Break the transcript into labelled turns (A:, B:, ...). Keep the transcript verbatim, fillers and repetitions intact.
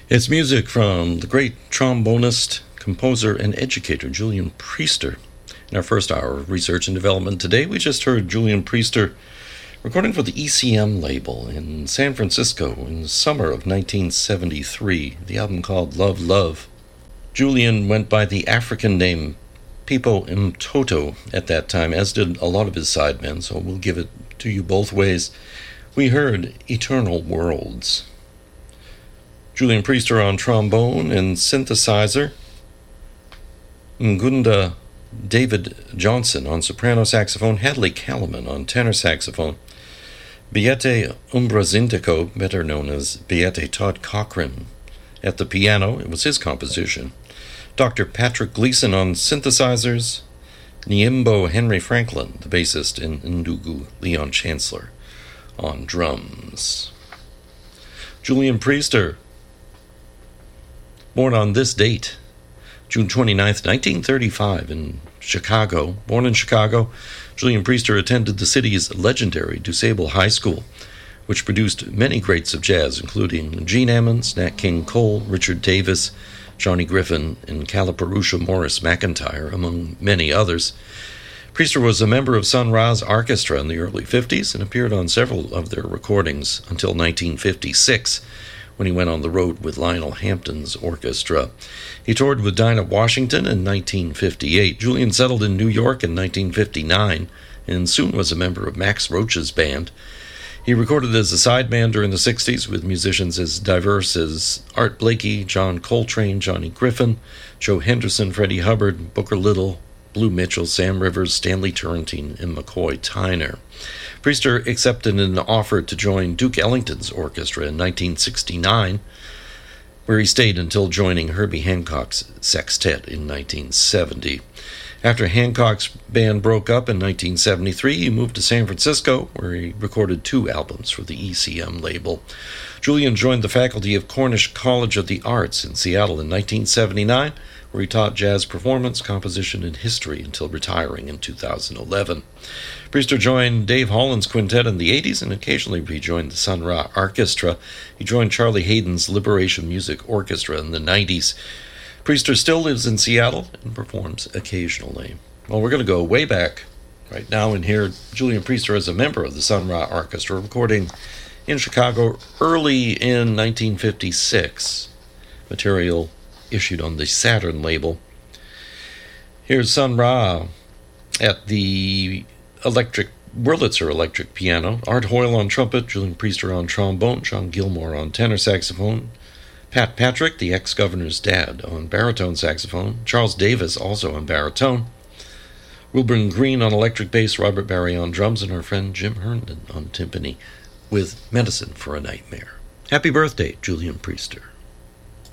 A: It's music from the great trombonist, composer, and educator Julian Priester. In our first hour of research and development today, we just heard Julian Priester recording for the E C M label in San Francisco in the summer of nineteen seventy-three, the album called Love, Love. Julian went by the African name Pipo Mtoto at that time, as did a lot of his sidemen, so we'll give it to you both ways. We heard Eternal Worlds. Julian Priester on trombone and synthesizer. Ngunda David Johnson on soprano saxophone. Hadley Kalaman on tenor saxophone. Biete Umbrazintico, better known as Biete Todd Cochran, at the piano. It was his composition. Doctor Patrick Gleason on synthesizers. Niembo Henry Franklin, the bassist, and Ndugu Leon Chancellor on drums. Julian Priester, born on this date, June twenty-ninth, nineteen thirty-five, in Chicago. Born in Chicago, Julian Priester attended the city's legendary DuSable High School, which produced many greats of jazz, including Gene Ammons, Nat King Cole, Richard Davis, Johnny Griffin, and Calipari Morris McIntyre, among many others. Priester was a member of Sun Ra's orchestra in the early fifties and appeared on several of their recordings until nineteen fifty-six, when he went on the road with Lionel Hampton's orchestra. He toured with Dinah Washington in nineteen fifty-eight. Julian settled in New York in nineteen fifty-nine and soon was a member of Max Roach's band. He recorded as a sideman during the sixties with musicians as diverse as Art Blakey, John Coltrane, Johnny Griffin, Joe Henderson, Freddie Hubbard, Booker Little, Blue Mitchell, Sam Rivers, Stanley Turrentine, and McCoy Tyner. Priester accepted an offer to join Duke Ellington's orchestra in nineteen sixty-nine, where he stayed until joining Herbie Hancock's sextet in nineteen seventy. After Hancock's band broke up in nineteen seventy-three, he moved to San Francisco, where he recorded two albums for the E C M label. Julian joined the faculty of Cornish College of the Arts in Seattle in nineteen seventy-nine, where he taught jazz performance, composition, and history until retiring in two thousand eleven. Priester joined Dave Holland's quintet in the eighties and occasionally rejoined the Sun Ra Orchestra. He joined Charlie Hayden's Liberation Music Orchestra in the nineties. Priester still lives in Seattle and performs occasionally. Well, we're going to go way back right now and hear Julian Priester as a member of the Sun Ra Orchestra, recording in Chicago early in nineteen fifty-six. Material issued on the Saturn label. Here's Sun Ra at the electric Wurlitzer electric piano, Art Hoyle on trumpet, Julian Priester on trombone, John Gilmore on tenor saxophone, Pat Patrick, the ex-governor's dad, on baritone saxophone, Charles Davis also on baritone, Wilburn Green on electric bass, Robert Barry on drums, and our friend Jim Herndon on timpani, with Medicine for a Nightmare. Happy birthday, Julian Priester.